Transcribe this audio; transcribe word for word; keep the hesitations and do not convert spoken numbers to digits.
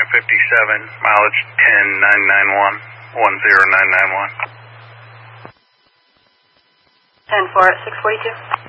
fifty-seven, mileage ten nine nine one, one zero nine nine one. ten four at six forty-two.